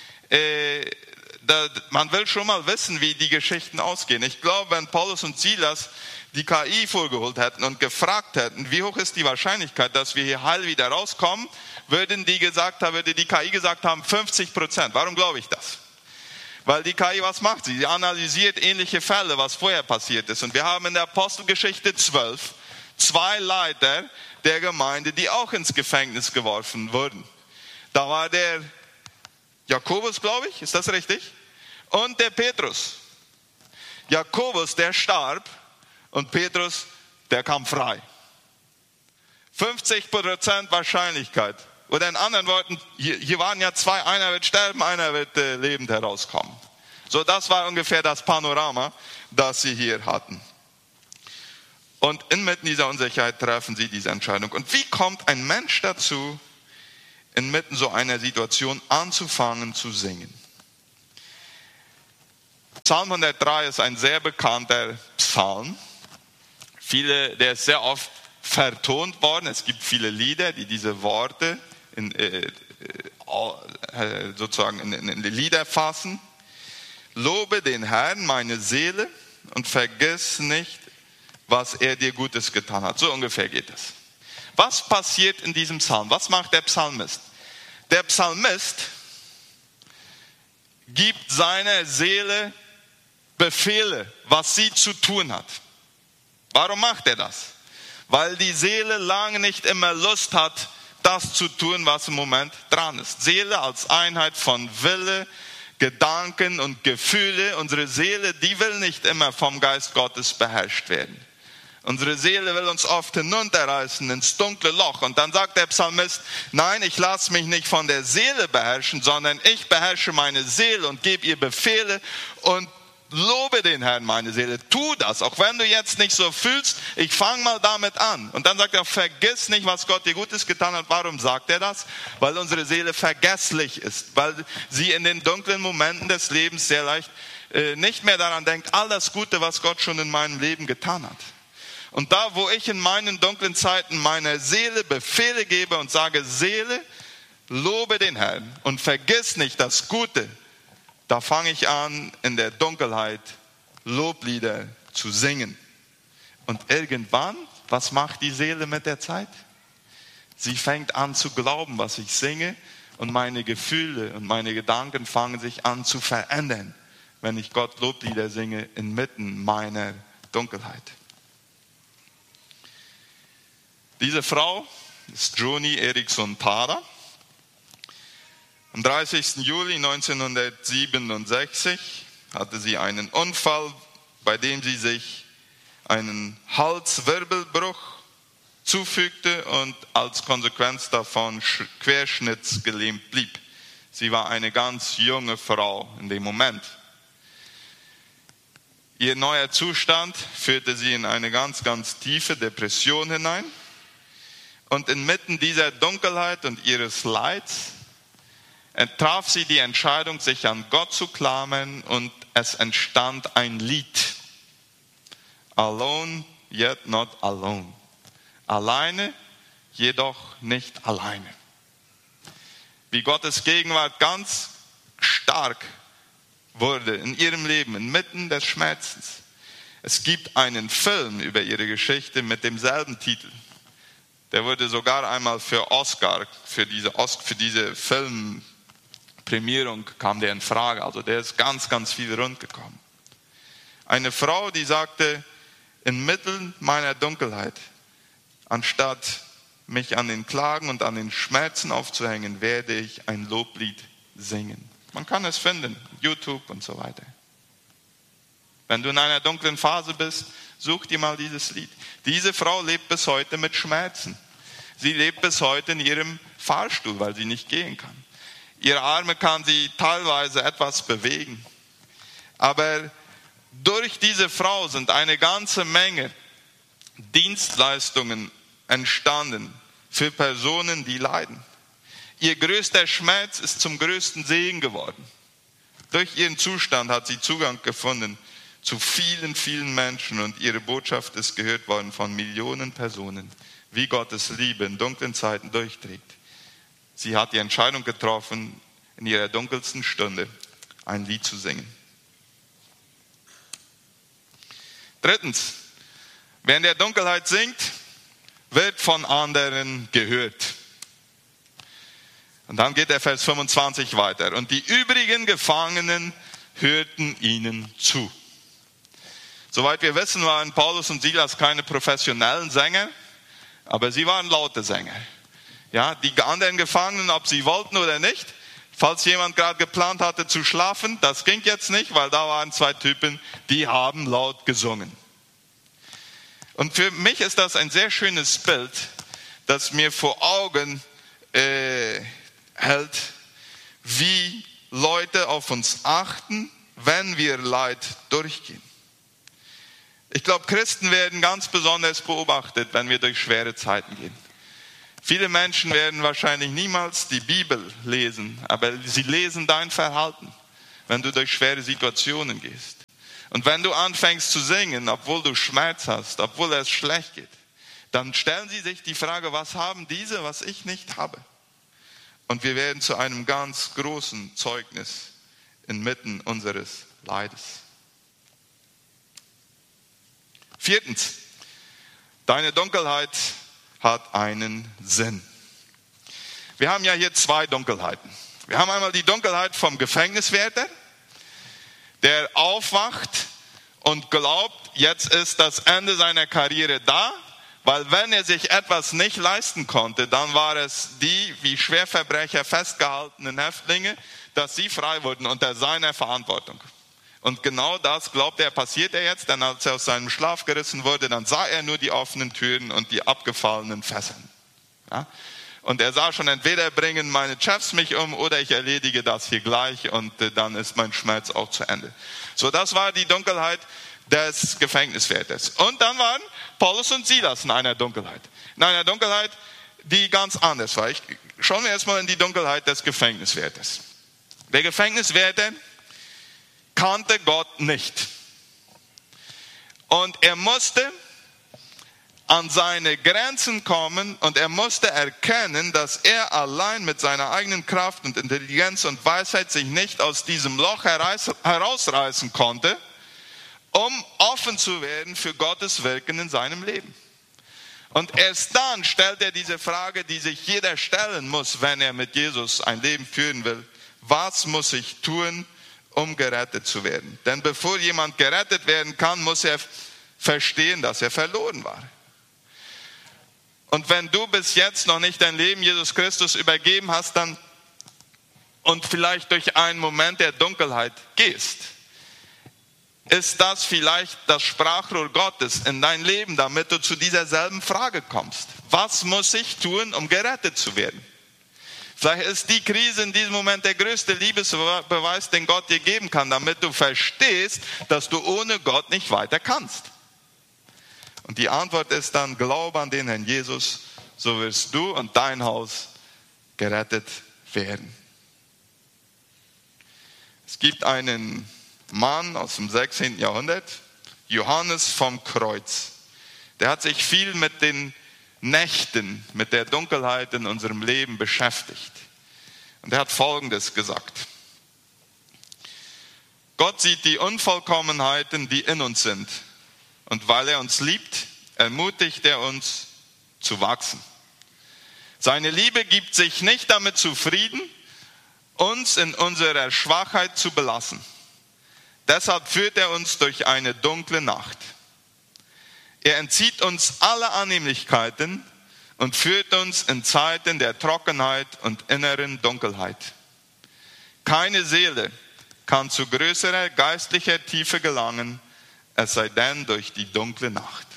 Man will schon mal wissen, wie die Geschichten ausgehen. Ich glaube, wenn Paulus und Silas die KI vorgeholt hätten und gefragt hätten, wie hoch ist die Wahrscheinlichkeit, dass wir hier heil wieder rauskommen, würde die KI gesagt haben, 50%. Warum glaube ich das? Weil die KI, was macht sie? Sie analysiert ähnliche Fälle, was vorher passiert ist. Und wir haben in der Apostelgeschichte 12 2 Leiter der Gemeinde, die auch ins Gefängnis geworfen wurden. Da war der Jakobus, glaube ich, ist das richtig? Und der Petrus. Jakobus, der starb und Petrus, der kam frei. 50% Wahrscheinlichkeit. Oder in anderen Worten, hier waren ja zwei, einer wird sterben, einer wird lebend herauskommen. So, das war ungefähr das Panorama, das sie hier hatten. Und inmitten dieser Unsicherheit treffen sie diese Entscheidung. Und wie kommt ein Mensch dazu, inmitten so einer Situation anzufangen zu singen? Psalm 103 ist ein sehr bekannter Psalm. Der ist sehr oft vertont worden. Es gibt viele Lieder, die diese Worte sozusagen in Lieder fassen. Lobe den Herrn, meine Seele, und vergiss nicht, was er dir Gutes getan hat. So ungefähr geht es. Was passiert in diesem Psalm? Was macht der Psalmist? Der Psalmist gibt seiner Seele Befehle, was sie zu tun hat. Warum macht er das? Weil die Seele lange nicht immer Lust hat, das zu tun, was im Moment dran ist. Seele als Einheit von Wille, Gedanken und Gefühle. Unsere Seele, die will nicht immer vom Geist Gottes beherrscht werden. Unsere Seele will uns oft hinunterreißen ins dunkle Loch. Und dann sagt der Psalmist, nein, ich lasse mich nicht von der Seele beherrschen, sondern ich beherrsche meine Seele und gebe ihr Befehle und lobe den Herrn, meine Seele. Tu das, auch wenn du jetzt nicht so fühlst. Ich fange mal damit an. Und dann sagt er, vergiss nicht, was Gott dir Gutes getan hat. Warum sagt er das? Weil unsere Seele vergesslich ist. Weil sie in den dunklen Momenten des Lebens sehr leicht nicht mehr daran denkt, all das Gute, was Gott schon in meinem Leben getan hat. Und da, wo ich in meinen dunklen Zeiten meiner Seele Befehle gebe und sage, Seele, lobe den Herrn und vergiss nicht das Gute, da fange ich an, in der Dunkelheit Loblieder zu singen. Und irgendwann, was macht die Seele mit der Zeit? Sie fängt an zu glauben, was ich singe, und meine Gefühle und meine Gedanken fangen sich an zu verändern, wenn ich Gott Loblieder singe inmitten meiner Dunkelheit. Diese Frau ist Joni Eareckson Tada. Am 30. Juli 1967 hatte sie einen Unfall, bei dem sie sich einen Halswirbelbruch zufügte und als Konsequenz davon querschnittsgelähmt blieb. Sie war eine ganz junge Frau in dem Moment. Ihr neuer Zustand führte sie in eine ganz, ganz tiefe Depression hinein. Und inmitten dieser Dunkelheit und ihres Leids traf sie die Entscheidung, sich an Gott zu klammern, und es entstand ein Lied. Alone, yet not alone. Alleine, jedoch nicht alleine. Wie Gottes Gegenwart ganz stark wurde in ihrem Leben, inmitten des Schmerzens. Es gibt einen Film über ihre Geschichte mit demselben Titel. Der wurde sogar einmal für Oscar, für diese Filmprämierung kam der in Frage. Also der ist ganz, ganz viel rund gekommen. Eine Frau, die sagte, inmitten meiner Dunkelheit, anstatt mich an den Klagen und an den Schmerzen aufzuhängen, werde ich ein Loblied singen. Man kann es finden, YouTube und so weiter. Wenn du in einer dunklen Phase bist, such dir mal dieses Lied. Diese Frau lebt bis heute mit Schmerzen. Sie lebt bis heute in ihrem Fahrstuhl, weil sie nicht gehen kann. Ihre Arme kann sie teilweise etwas bewegen. Aber durch diese Frau sind eine ganze Menge Dienstleistungen entstanden für Personen, die leiden. Ihr größter Schmerz ist zum größten Segen geworden. Durch ihren Zustand hat sie Zugang gefunden zu vielen, vielen Menschen, und ihre Botschaft ist gehört worden von Millionen Personen, wie Gottes Liebe in dunklen Zeiten durchträgt. Sie hat die Entscheidung getroffen, in ihrer dunkelsten Stunde ein Lied zu singen. Drittens, wer in der Dunkelheit singt, wird von anderen gehört. Und dann geht der Vers 25 weiter. Und die übrigen Gefangenen hörten ihnen zu. Soweit wir wissen, waren Paulus und Silas keine professionellen Sänger, aber sie waren laute Sänger. Ja, die anderen Gefangenen, ob sie wollten oder nicht, falls jemand gerade geplant hatte zu schlafen, das ging jetzt nicht, weil da waren zwei Typen, die haben laut gesungen. Und für mich ist das ein sehr schönes Bild, das mir vor Augen hält, wie Leute auf uns achten, wenn wir Leid durchgehen. Ich glaube, Christen werden ganz besonders beobachtet, wenn wir durch schwere Zeiten gehen. Viele Menschen werden wahrscheinlich niemals die Bibel lesen, aber sie lesen dein Verhalten, wenn du durch schwere Situationen gehst. Und wenn du anfängst zu singen, obwohl du Schmerz hast, obwohl es schlecht geht, dann stellen sie sich die Frage, was haben diese, was ich nicht habe? Und wir werden zu einem ganz großen Zeugnis inmitten unseres Leides. 4. Deine Dunkelheit hat einen Sinn. Wir haben ja hier 2 Dunkelheiten. Wir haben einmal die Dunkelheit vom Gefängniswärter, der aufwacht und glaubt, jetzt ist das Ende seiner Karriere da, weil wenn er sich etwas nicht leisten konnte, dann war es die wie Schwerverbrecher festgehaltenen Häftlinge, dass sie frei wurden unter seiner Verantwortung. Und genau das, glaubt er, passiert er jetzt, denn als er aus seinem Schlaf gerissen wurde, dann sah er nur die offenen Türen und die abgefallenen Fesseln. Ja? Und er sah schon, entweder bringen meine Chefs mich um oder ich erledige das hier gleich und dann ist mein Schmerz auch zu Ende. So, das war die Dunkelheit des Gefängniswärters. Und dann waren Paulus und Silas in einer Dunkelheit. In einer Dunkelheit, die ganz anders war. Schauen wir erstmal in die Dunkelheit des Gefängniswärters. Der Gefängniswärter kannte Gott nicht. Und er musste an seine Grenzen kommen und er musste erkennen, dass er allein mit seiner eigenen Kraft und Intelligenz und Weisheit sich nicht aus diesem Loch herausreißen konnte, um offen zu werden für Gottes Wirken in seinem Leben. Und erst dann stellt er diese Frage, die sich jeder stellen muss, wenn er mit Jesus ein Leben führen will. Was muss ich tun, um gerettet zu werden? Denn bevor jemand gerettet werden kann, muss er verstehen, dass er verloren war. Und wenn du bis jetzt noch nicht dein Leben Jesus Christus übergeben hast, dann und vielleicht durch einen Moment der Dunkelheit gehst, ist das vielleicht das Sprachrohr Gottes in dein Leben, damit du zu dieser selben Frage kommst. Was muss ich tun, um gerettet zu werden? Vielleicht ist die Krise in diesem Moment der größte Liebesbeweis, den Gott dir geben kann, damit du verstehst, dass du ohne Gott nicht weiter kannst. Und die Antwort ist dann, glaube an den Herrn Jesus, so wirst du und dein Haus gerettet werden. Es gibt einen Mann aus dem 16. Jahrhundert, Johannes vom Kreuz. Der hat sich viel mit den Nächten, mit der Dunkelheit in unserem Leben beschäftigt. Und er hat Folgendes gesagt. Gott sieht die Unvollkommenheiten, die in uns sind. Und weil er uns liebt, ermutigt er uns zu wachsen. Seine Liebe gibt sich nicht damit zufrieden, uns in unserer Schwachheit zu belassen. Deshalb führt er uns durch eine dunkle Nacht. Er entzieht uns alle Annehmlichkeiten und führt uns in Zeiten der Trockenheit und inneren Dunkelheit. Keine Seele kann zu größerer geistlicher Tiefe gelangen, es sei denn durch die dunkle Nacht.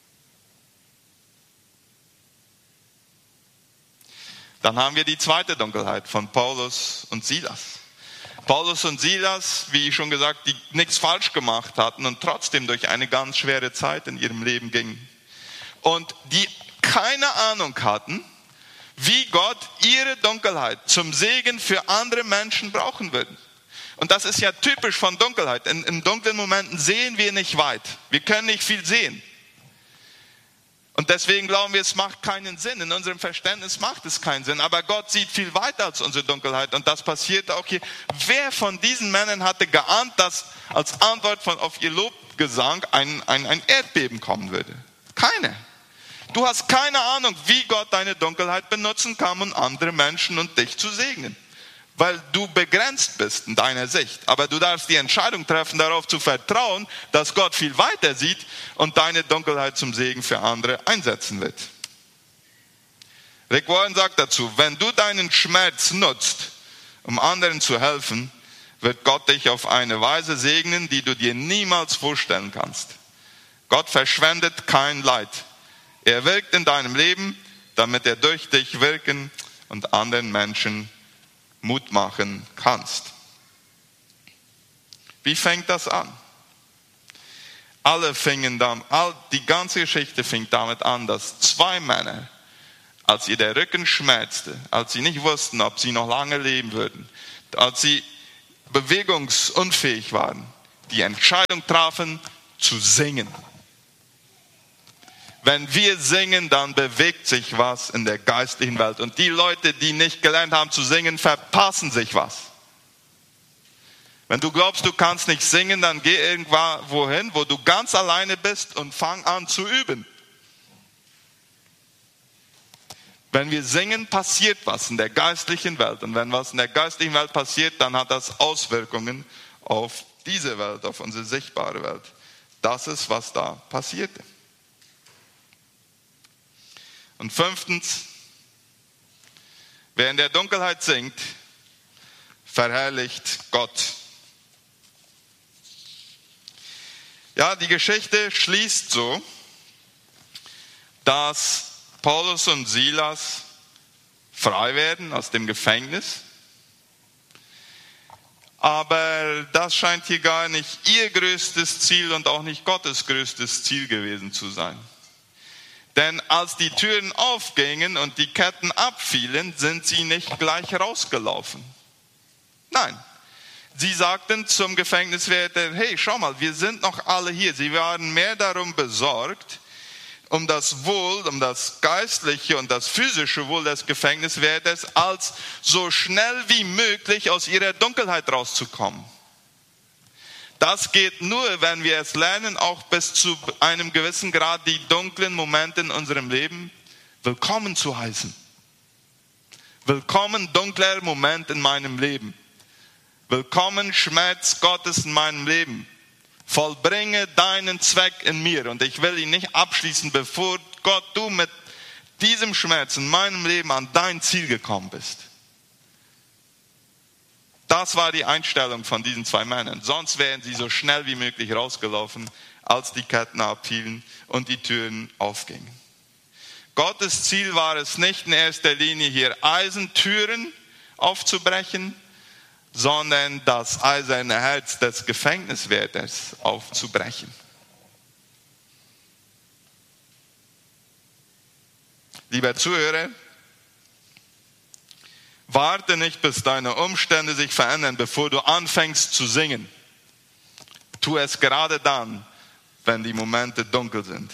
Dann haben wir die zweite Dunkelheit von Paulus und Silas. Paulus und Silas, wie ich schon gesagt, die nichts falsch gemacht hatten und trotzdem durch eine ganz schwere Zeit in ihrem Leben gingen. Und die keine Ahnung hatten, wie Gott ihre Dunkelheit zum Segen für andere Menschen brauchen würde. Und das ist ja typisch von Dunkelheit. In dunklen Momenten sehen wir nicht weit. Wir können nicht viel sehen. Und deswegen glauben wir, es macht keinen Sinn. In unserem Verständnis macht es keinen Sinn. Aber Gott sieht viel weiter als unsere Dunkelheit. Und das passiert auch hier. Wer von diesen Männern hatte geahnt, dass als Antwort auf ihr Lobgesang ein Erdbeben kommen würde? Keine. Du hast keine Ahnung, wie Gott deine Dunkelheit benutzen kann, um andere Menschen und dich zu segnen. Weil du begrenzt bist in deiner Sicht. Aber du darfst die Entscheidung treffen, darauf zu vertrauen, dass Gott viel weiter sieht und deine Dunkelheit zum Segen für andere einsetzen wird. Rick Warren sagt dazu, wenn du deinen Schmerz nutzt, um anderen zu helfen, wird Gott dich auf eine Weise segnen, die du dir niemals vorstellen kannst. Gott verschwendet kein Leid. Er wirkt in deinem Leben damit er durch dich wirken und anderen Menschen Mut machen kannst. Wie fängt das an? Die ganze Geschichte fing damit an, dass zwei Männer, als ihr der Rücken schmerzte, als sie nicht wussten, ob sie noch lange leben würden, als sie bewegungsunfähig waren, die Entscheidung trafen, zu singen. Wenn wir singen, dann bewegt sich was in der geistlichen Welt. Und die Leute, die nicht gelernt haben zu singen, verpassen sich was. Wenn du glaubst, du kannst nicht singen, dann geh irgendwo hin, wo du ganz alleine bist und fang an zu üben. Wenn wir singen, passiert was in der geistlichen Welt. Und wenn was in der geistlichen Welt passiert, dann hat das Auswirkungen auf diese Welt, auf unsere sichtbare Welt. Das ist, was da passierte. Und 5. Wer in der Dunkelheit singt, verherrlicht Gott. Ja, die Geschichte schließt so, dass Paulus und Silas frei werden aus dem Gefängnis. Aber das scheint hier gar nicht ihr größtes Ziel und auch nicht Gottes größtes Ziel gewesen zu sein. Denn als die Türen aufgingen und die Ketten abfielen, sind sie nicht gleich rausgelaufen. Nein, sie sagten zum Gefängniswärter, hey, schau mal, wir sind noch alle hier. Sie waren mehr darum besorgt, um das Wohl, um das geistliche und das physische Wohl des Gefängniswärters, als so schnell wie möglich aus ihrer Dunkelheit rauszukommen. Das geht nur, wenn wir es lernen, auch bis zu einem gewissen Grad die dunklen Momente in unserem Leben willkommen zu heißen. Willkommen, dunkler Moment in meinem Leben. Willkommen, Schmerz Gottes in meinem Leben. Vollbringe deinen Zweck in mir. Und ich will ihn nicht abschließen, bevor Gott, du mit diesem Schmerz in meinem Leben an dein Ziel gekommen bist. Das war die Einstellung von diesen zwei Männern. Sonst wären sie so schnell wie möglich rausgelaufen, als die Ketten abfielen und die Türen aufgingen. Gottes Ziel war es nicht in erster Linie, hier Eisentüren aufzubrechen, sondern das eiserne Herz des Gefängniswärters aufzubrechen. Lieber Zuhörer, warte nicht, bis deine Umstände sich verändern, bevor du anfängst zu singen. Tu es gerade dann, wenn die Momente dunkel sind.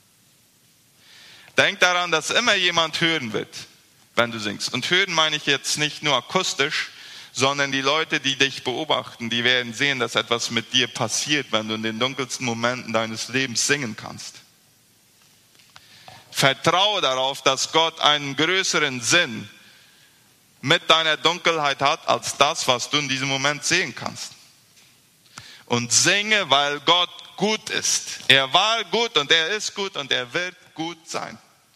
Denk daran, dass immer jemand hören wird, wenn du singst. Und hören meine ich jetzt nicht nur akustisch, sondern die Leute, die dich beobachten, die werden sehen, dass etwas mit dir passiert, wenn du in den dunkelsten Momenten deines Lebens singen kannst. Vertraue darauf, dass Gott einen größeren Sinn mit deiner Dunkelheit hat, als das, was du in diesem Moment sehen kannst. Und singe, weil Gott gut ist. Er war gut und er ist gut und er wird gut sein.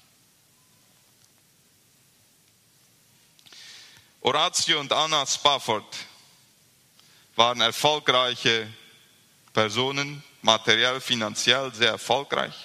Horatio und Anna Spafford waren erfolgreiche Personen, materiell, finanziell sehr erfolgreich.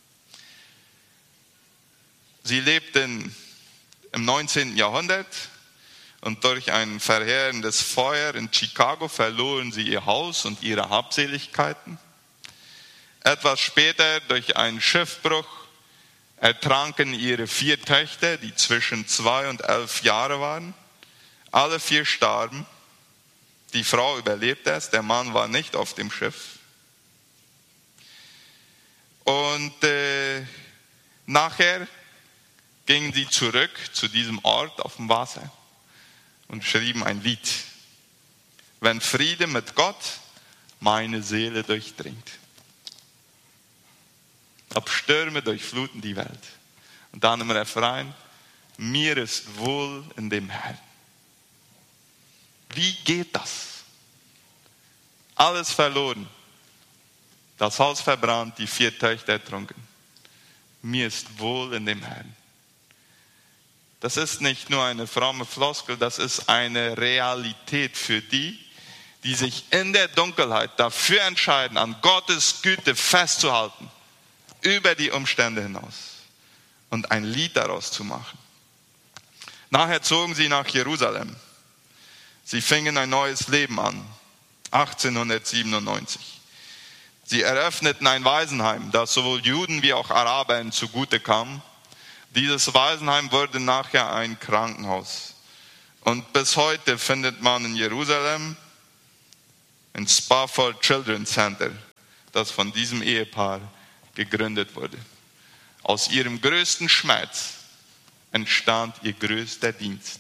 Sie lebten im 19. Jahrhundert. Und durch ein verheerendes Feuer in Chicago verloren sie ihr Haus und ihre Habseligkeiten. Etwas später, durch einen Schiffbruch, ertranken ihre 4 Töchter, die zwischen 2 und 11 Jahre waren. Alle 4 starben. Die Frau überlebte es, der Mann war nicht auf dem Schiff. Und nachher gingen sie zurück zu diesem Ort auf dem Wasser und schrieben ein Lied. Wenn Friede mit Gott meine Seele durchdringt. Ob Stürme durchfluten die Welt. Und dann im Refrain, mir ist wohl in dem Herrn. Wie geht das? Alles verloren. Das Haus verbrannt, die 4 Töchter ertrunken. Mir ist wohl in dem Herrn. Das ist nicht nur eine fromme Floskel, das ist eine Realität für die, die sich in der Dunkelheit dafür entscheiden, an Gottes Güte festzuhalten, über die Umstände hinaus. und ein Lied daraus zu machen. Nachher zogen sie nach Jerusalem. Sie fingen ein neues Leben an, 1897. Sie eröffneten ein Waisenheim, das sowohl Juden wie auch Arabern zugute kam. Dieses Waisenheim wurde nachher ein Krankenhaus. Und bis heute findet man in Jerusalem ein Spafford Children's Center, das von diesem Ehepaar gegründet wurde. Aus ihrem größten Schmerz entstand ihr größter Dienst.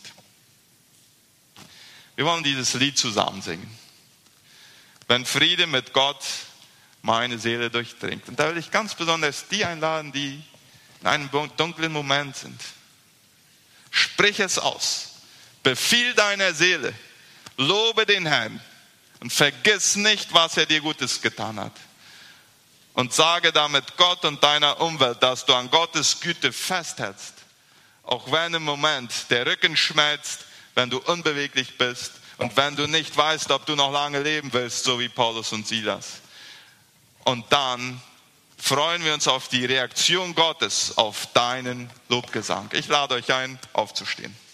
Wir wollen dieses Lied zusammen singen. Wenn Friede mit Gott meine Seele durchdringt. Und da will ich ganz besonders die einladen, die in einem dunklen Moment sind. Sprich es aus. Befiehl deiner Seele. Lobe den Herrn. Und vergiss nicht, was er dir Gutes getan hat. Und sage damit Gott und deiner Umwelt, dass du an Gottes Güte festhältst. Auch wenn im Moment der Rücken schmerzt, wenn du unbeweglich bist und wenn du nicht weißt, ob du noch lange leben willst, so wie Paulus und Silas. Und dann freuen wir uns auf die Reaktion Gottes auf deinen Lobgesang. Ich lade euch ein, aufzustehen.